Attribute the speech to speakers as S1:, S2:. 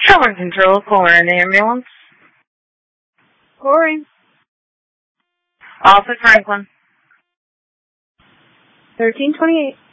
S1: Shower control, caller an ambulance.
S2: Corey.
S1: Officer Franklin.
S2: 1328.